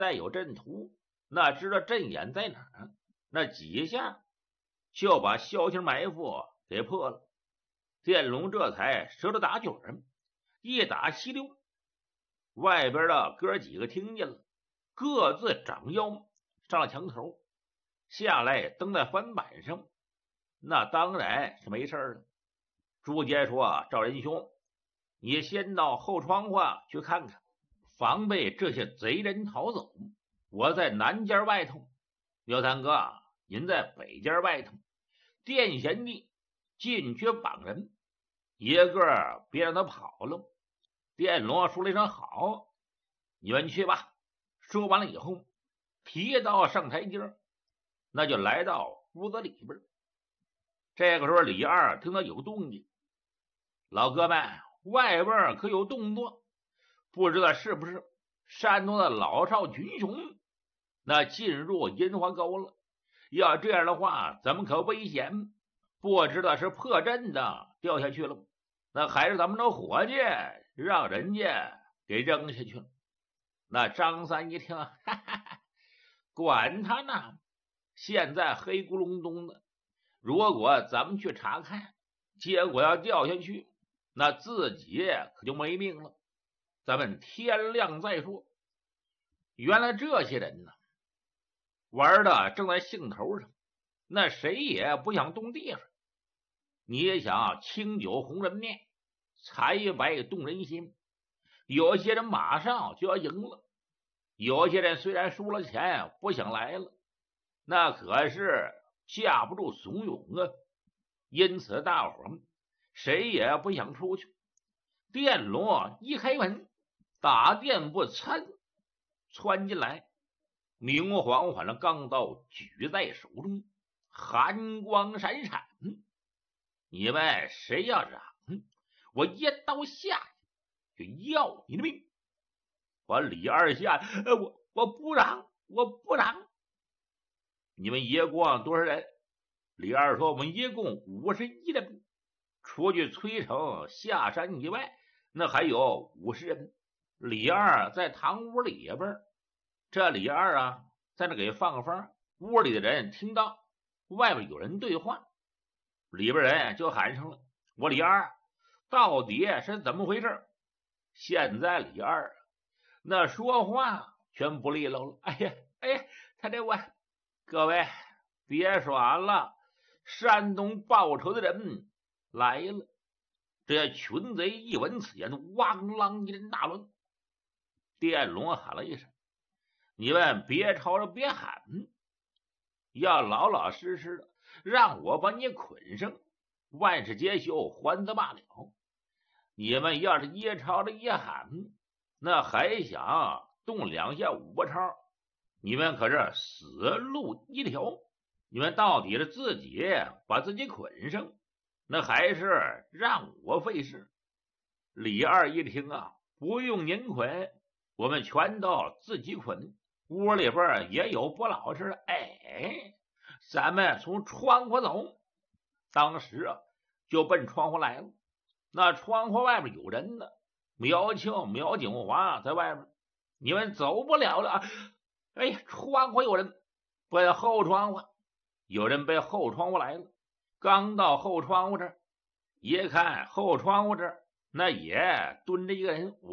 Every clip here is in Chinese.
带有阵图，那知道阵眼在哪儿，那几下就把消停埋伏给破了。电龙这才折了打卷儿，一打七溜，外边的哥几个听见了，各自长腰上了墙头，下来蹬在翻板上，那当然是没事了。朱杰说：“赵仁兄，你先到后窗户去看看，防备这些贼人逃走。我在南间外头，刘三哥，您在北间外头，殿贤弟进去绑人，一个别让他跑了。”电龙说了一声好，你们去吧。说完了以后，提刀上台阶，那就来到屋子里边。这个时候李二听到有动静，老哥们，外边可有动作，不知道是不是山东的老少群雄那进入银华沟了。要这样的话，咱们可危险，不知道是破阵的掉下去了，那还是咱们的伙计让人家给扔下去了。那张三一听，哈哈，管他呢，现在黑咕隆咚的，如果咱们去查看，结果要掉下去，那自己可就没命了，咱们天亮再说。原来这些人呢，玩的正在兴头上，那谁也不想动地方。你也想清酒红人面，财白动人心，有些人马上就要赢了，有些人虽然输了钱不想来了，那可是架不住怂恿啊。因此大伙谁也不想出去。电龙一开门，打电不窜进来，明晃晃的钢刀举在手中，寒光闪闪。你们谁要嚷，我一刀下去就要你的命。把李二下，我不嚷，我不嚷。你们一共多少人？李二说：“我们一共51人，除去崔成下山以外，那还有50人。”李二在堂屋里边，这李二在那给放风，屋里的人听到外面有人对话，里边人就喊上了：“我李二到底是怎么回事？”现在李二那说话全不利落了。哎呀，他这我各位别耍了，山东报仇的人来了。这群贼一闻此言，汪啷一阵大乱。电龙喊了一声：“你们别吵着别喊，要老老实实的让我把你捆上，万事皆休，还则罢了。你们要是一吵着一喊，那还想动两下五步抄，你们可是死路一条。你们到底是自己把自己捆上，那还是让我费事？”李二一听不用您捆，我们全都自己捆。屋里边也有不老实的，咱们从窗户走。当时就奔窗户来了。那窗户外边有人呢，苗庆、苗景华在外边，你们走不了了。窗户有人，奔后窗户，有人奔后窗户来了。刚到后窗户这儿，一看后窗户这儿那也蹲着一个人，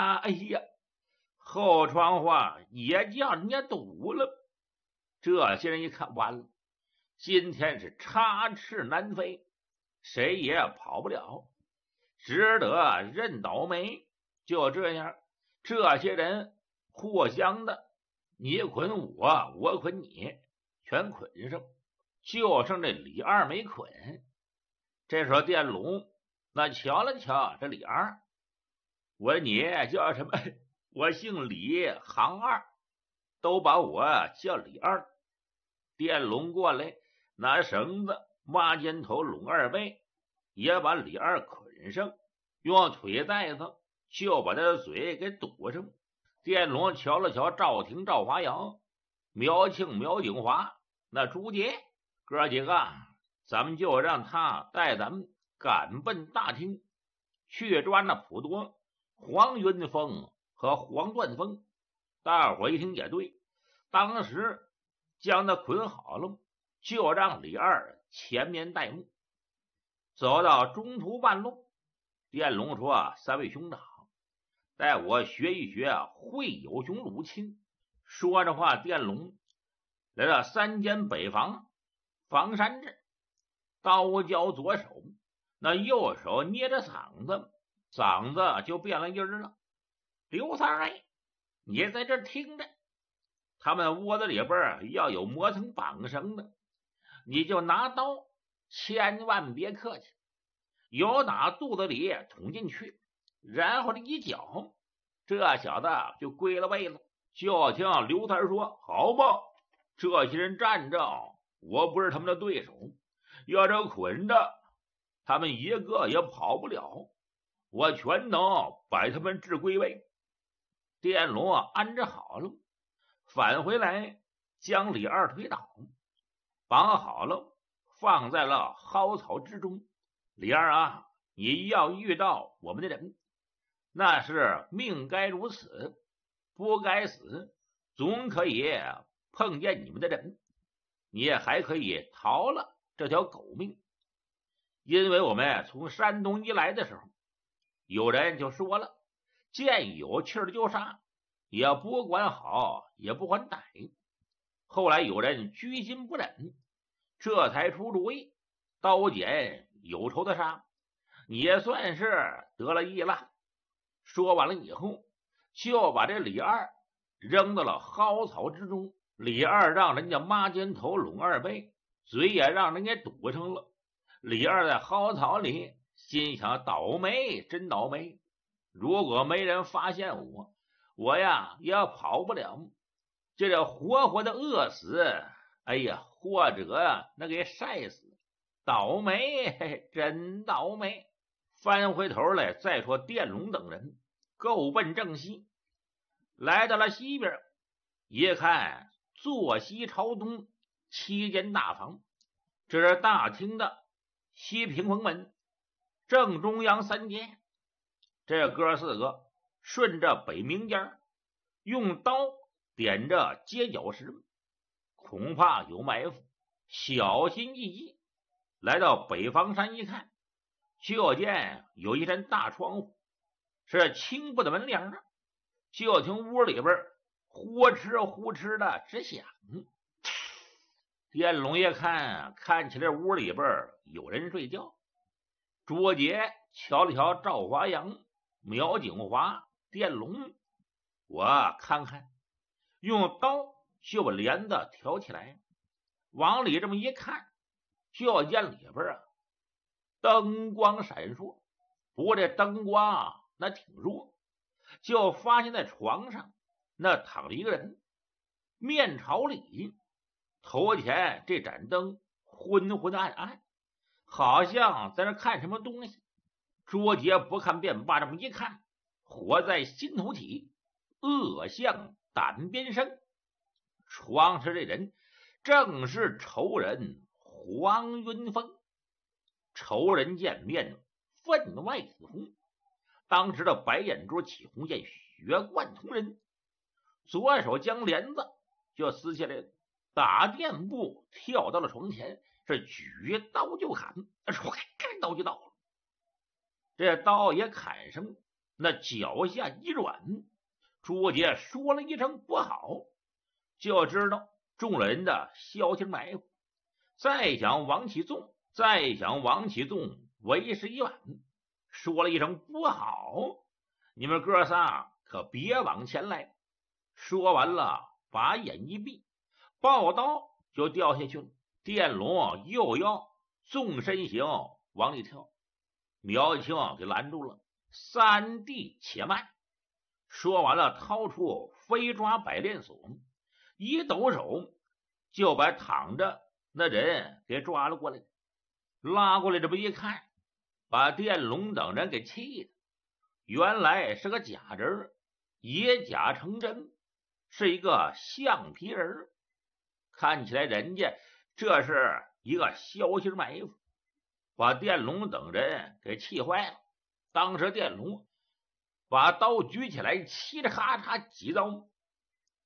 后窗户也叫人家堵了。这些人一看，完了，今天是插翅难飞，谁也跑不了，只得认倒霉。就这样，这些人互相的，你捆我，我捆你，全捆上，就剩这李二没捆。这时候电龙那瞧了瞧这李二，我说你叫什么？我姓李，行二，都把我叫李二。电龙过来拿绳子挖肩头拢二背，也把李二捆上，用腿带子就把他的嘴给堵上。电龙瞧了瞧赵廷、赵华阳、苗庆、苗景华，那朱杰哥几个，咱们就让他带咱们赶奔大厅，去抓那普多、黄云峰和黄断峰。 大伙一听也对，当时将他捆好了，就让李二前面带路。走到中途半路，电龙说：“三位兄长，带我学一学会有熊入侵。”说着话，电龙来到三间北房房山镇，刀交左手，那右手捏着嗓子，嗓子就变了音了。刘三位，你在这听着，他们窝子里边要有磨成绑绳的，你就拿刀，千万别客气，由打肚子里捅进去，然后一搅，这小子就归了位了。就听刘三说：“好吧，这些人站着，我不是他们的对手，要这捆着，他们一个也跑不了，我全能把他们置归位。”电龙安置好了，返回来将李二推倒，绑好了，放在了蒿草之中。李二啊，你要遇到我们的人，那是命该如此，不该死，总可以碰见你们的人，你也还可以逃了这条狗命。因为我们从山东一来的时候，有人就说了，见有气儿就杀，也不管好，也不管歹。后来有人居心不忍，这才出主意，刀剪有仇的杀，也算是得了意了。说完了以后，就把这李二扔到了蒿草之中。李二让人家抹肩头拢二背，嘴也让人给堵上了。李二在蒿草里心想：倒霉，真倒霉！如果没人发现我呀也跑不了，这活活的饿死，哎呀，或者那给晒死，倒霉，真倒霉！翻回头来再说电龙等人够奔正西，来到了西边，一看坐西朝东7间大房，这是大厅的西屏风门，正中央3间。这哥4个顺着北明间，用刀点着街角石，恐怕有埋伏，小心翼翼来到北房山一看，就见有一扇大窗户，是青布的门帘，就听屋里边呼哧呼哧的直响。电龙爷看起来屋里边有人睡觉，卓杰瞧了瞧赵华阳、苗景华、电龙，我看看，用刀就把帘子挑起来，往里这么一看，就见里边灯光闪烁，不过这灯光那挺弱，就发现在床上那躺着一个人，面朝里，头前这盏灯昏昏暗暗，好像在那看什么东西。卓杰不看便罢，这么一看，火在心头起，恶向胆边生。床上这人正是仇人黄云峰。仇人见面分外紫红，当时的白眼珠起红线，血贯瞳人，左手将帘子就撕下来了，打垫步跳到了床前，是举刀就砍，刀就到了。这刀也砍上，那脚下一软，朱杰说了一声不好，就知道中了人的消停埋伏，再想往起纵为时已晚。说了一声不好，你们哥仨可别往前来。说完了，把眼一闭，抱刀就掉下去了。电龙又要纵身形往里跳，苗青给拦住了。三弟且慢。说完了，掏出飞抓百炼锁，一抖手就把躺着那人给抓了过来。拉过来这么一看，把电龙等人给气的，原来是个假人，以假成真，是一个橡皮人。看起来人家这是一个消息埋伏，把电龙等人给气坏了。当时电龙把刀举起来，嘁哩咔嚓几刀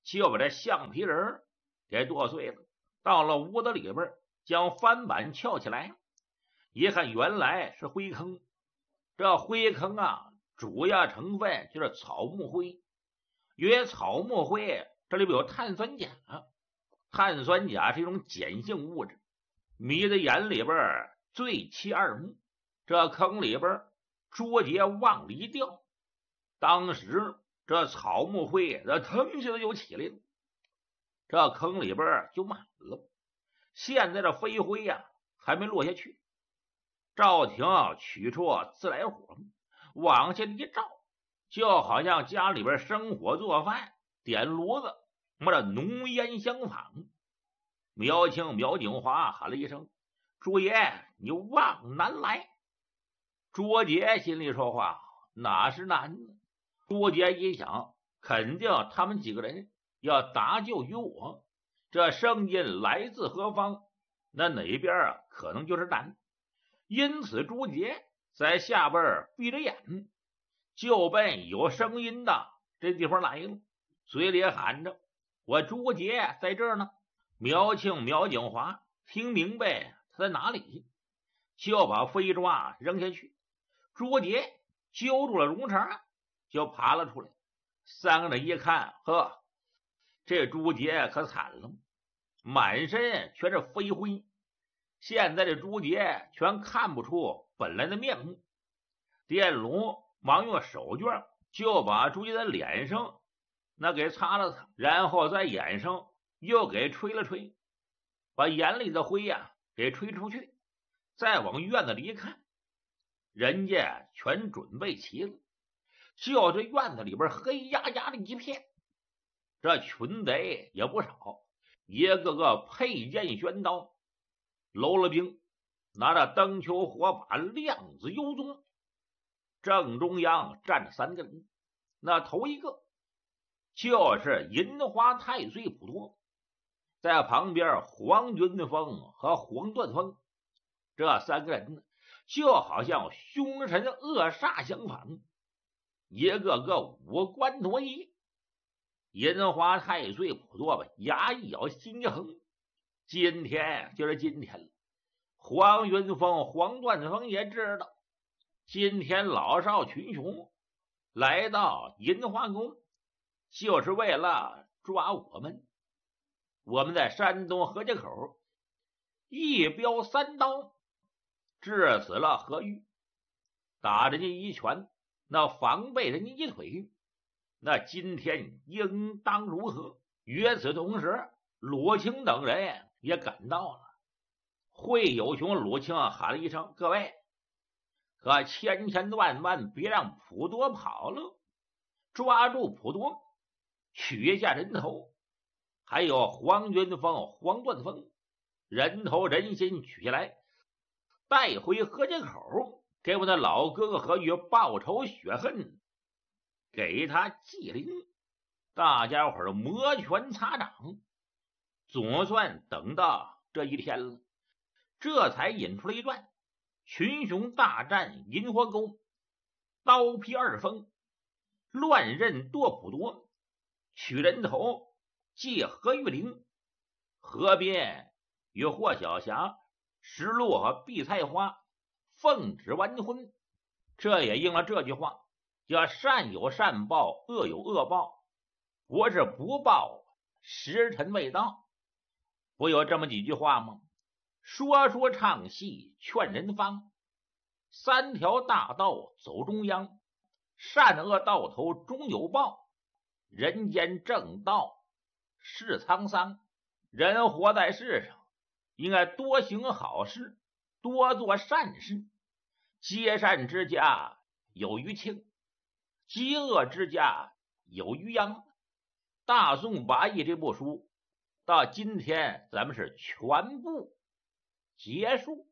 就把这橡皮人给剁碎了。到了屋子里边，将翻板撬起来，一看原来是灰坑。这灰坑啊，主要成分就是草木灰。因为草木灰这里边有碳酸钾，碳酸钾是一种碱性物质，迷的眼里边最起耳目。这坑里边捉节往里掉，当时这草木灰这腾起来就起来了，这坑里边就满了。现在这飞灰呀还没落下去。赵廷取出自来火往下一照，就好像家里边生火做饭，点炉子，这浓烟相仿。苗青、苗景华喊了一声：“朱爷，你往南来。”卓杰心里说话：“哪是难呢？”卓杰一想，肯定他们几个人要搭救于我，这声音来自何方，那哪边可能就是难。因此朱杰在下边闭着眼，就奔有声音的这地方来了，嘴里喊着：“我朱杰在这儿呢。”苗庆、苗景华听明白他在哪里，就把飞抓扔下去。朱杰揪住了绒茬，就爬了出来。三个人一看，呵，这朱杰可惨了，满身全是飞灰。现在这朱杰全看不出本来的面目。电龙忙用手绢就把朱杰的脸上那给擦了擦，然后在眼上又给吹了吹，把眼里的灰呀给吹出去。再往院子里一看，人家全准备齐了，就这院子里边黑压压的一片。这群贼也不少，一个个佩剑玄刀，搂了兵，拿着灯球火把，亮子幽踪。正中央站着三个人，那头一个就是银花太岁普陀，在旁边黄云峰和黄断峰。这三个人呢，就好像凶神恶煞相仿，一个个五官夺一。银花太岁普陀吧，牙一咬，心一横，今天就是今天了。黄云峰、黄断峰也知道，今天老少群雄来到银花宫，就是为了抓我们。我们在山东河街口一镖三刀治死了何玉，打人家一拳，那防备人家一腿，那今天应当如何？与此同时，鲁清等人也赶到了。会友雄鲁清喊了一声：“各位，可千千万万别让普陀跑了，抓住普陀，取下人头。还有黄云峰、黄断峰，人头人心取下来，带回河街口，给我的老哥哥何玉报仇雪恨，给他祭灵。”大家伙摩拳擦掌，总算等到这一天了。这才引出了一段：群雄大战银花沟，刀劈二峰，乱刃剁普陀，取人头祭何玉玲。河边与霍小霞、石路和碧菜花奉旨完婚。这也应了这句话，叫善有善报，恶有恶报，不是不报，时辰未到。不有这么几句话吗？说说唱戏劝人方，三条大道走中央，善恶到头终有报，人间正道是沧桑。人活在世上，应该多行好事，多做善事。积善之家有余庆，积恶之家有余殃。大宋八义这部书到今天咱们是全部结束。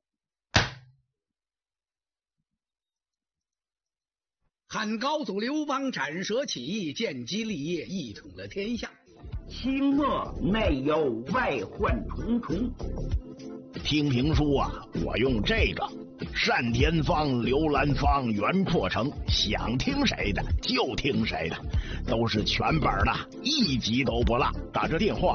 汉高祖刘邦斩蛇起义，建基立业，一统了天下。 清末内忧外患重重。 听评书啊，我用这个单田芳、刘兰芳、袁阔成，想听谁的就听谁的，都是全本的，一集都不落。打这电话